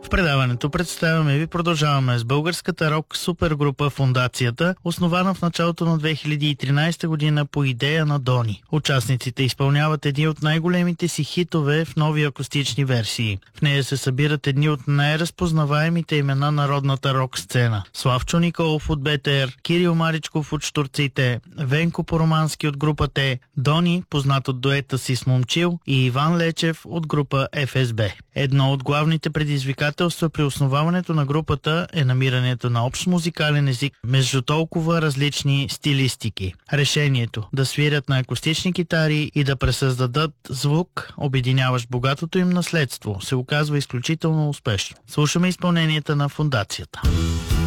В предаването представяме ви продължаваме с българската рок супергрупа Фондацията, основана в началото на 2013 година по идея на Дони. Участниците изпълняват едни от най-големите си хитове в нови акустични версии. В нея се събират едни от най-разпознаваемите имена на родната рок сцена. Славчо Николов от БТР, Кирил Маричков от Щурците, Венко Поромански от група Т, Дони, познат от дуета си с Момчил, и Иван Лечев от група ФСБ. Едно от главните предизвикателства при основаването на групата е намирането на общ музикален език между толкова различни стилистики. Решението да свирят на акустични китари и да пресъздадат звук, обединяващ богатото им наследство, се оказва изключително успешно. Слушаме изпълненията на Фондацията.